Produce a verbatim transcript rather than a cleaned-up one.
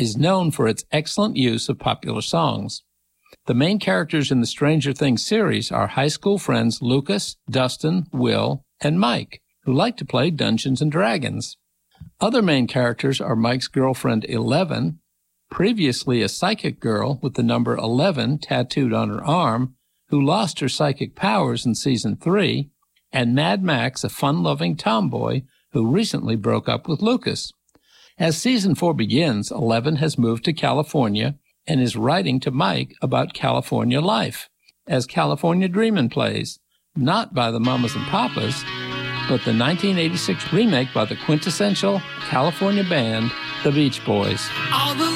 is known for its excellent use of popular songs. The main characters in the Stranger Things series are high school friends Lucas, Dustin, Will, and Mike, who like to play Dungeons and Dragons. Other main characters are Mike's girlfriend Eleven, previously a psychic girl with the number eleven tattooed on her arm, who lost her psychic powers in Season three, and Mad Max, a fun-loving tomboy who recently broke up with Lucas. As Season four begins, Eleven has moved to California and is writing to Mike about California life, as California Dreamin' plays, not by the Mamas and Papas, but the nineteen eighty-six remake by the quintessential California band, the Beach Boys. All the